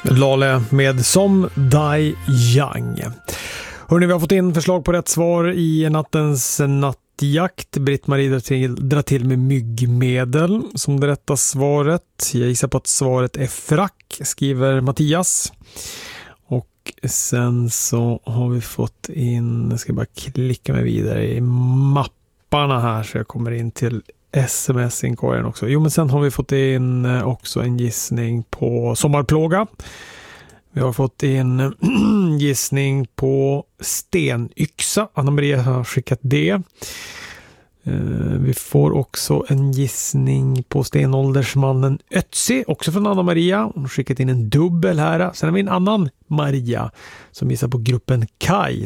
Lale med Som Die Young. Hörrni, vi har fått in förslag på rätt svar i nattens nattjakt. Britt-Marie drar till med myggmedel som det rätta svaret. Jag gissar på att svaret är frack, skriver Mattias. Och sen så har vi fått in, jag ska bara klicka mig vidare i mapparna här så jag kommer in till sms-inkorgen också. Jo, men sen har vi fått in också en gissning på sommarplåga. Vi har fått in gissning på stenyxa. Anna-Maria har skickat det. Vi får också en gissning på stenåldersmannen Ötzi, också från Anna-Maria. Hon har skickat in en dubbel här. Sen har vi en annan Maria som gissar på gruppen Kai.